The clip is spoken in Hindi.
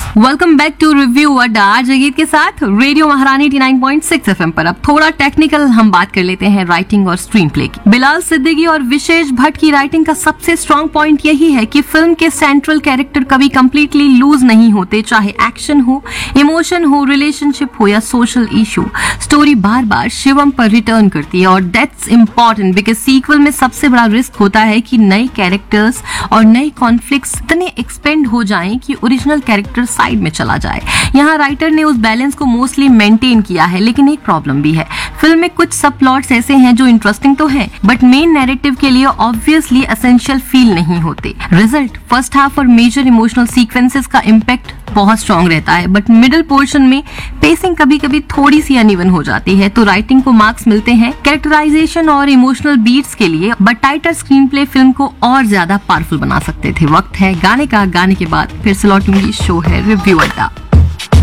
वेलकम बैक टू रिव्यू अड्डा आज गीत के साथ रेडियो महारानी 89.6 एफएम पर। अब थोड़ा टेक्निकल हम बात कर लेते हैं राइटिंग और स्क्रीन प्ले की। बिलाल सिद्दीकी और विशेष भट्ट की राइटिंग का सबसे स्ट्रॉन्ग पॉइंट यही है कि फिल्म के सेंट्रल कैरेक्टर कभी कंप्लीटली लूज नहीं होते, चाहे एक्शन हो, इमोशन हो, रिलेशनशिप हो या सोशल इशू। स्टोरी बार बार शिवम पर रिटर्न करती है और दैट्स इम्पोर्टेंट बिकॉज सीक्वल में सबसे बड़ा रिस्क होता है कि नए कैरेक्टर्स और नए कॉन्फ्लिक्ट्स इतने एक्सपेंड हो जाएं कि ओरिजिनल कैरेक्टर साइड में चला जाए। यहाँ राइटर ने उस बैलेंस को मोस्टली मेंटेन किया है, लेकिन एक प्रॉब्लम भी है। फिल्म में कुछ सब प्लॉट्स ऐसे हैं जो इंटरेस्टिंग तो हैं, बट मेन नैरेटिव के लिए ऑब्वियसली एसेंशियल फील नहीं होते। रिजल्ट फर्स्ट हाफ और मेजर इमोशनल सीक्वेंसेस का इम्पैक्ट बहुत स्ट्रॉन्ग रहता है, बट मिडिल पोर्शन में पेसिंग कभी कभी थोड़ी सी अनइवन हो जाती है। तो राइटिंग को मार्क्स मिलते हैं कैरेक्टराइजेशन और इमोशनल बीट्स के लिए, बट टाइटर स्क्रीन प्ले फिल्म को और ज्यादा पावरफुल बना सकते थे। वक्त है गाने का, गाने के बाद फिर से लौटूंगी। शो है रिव्यू अड्डा।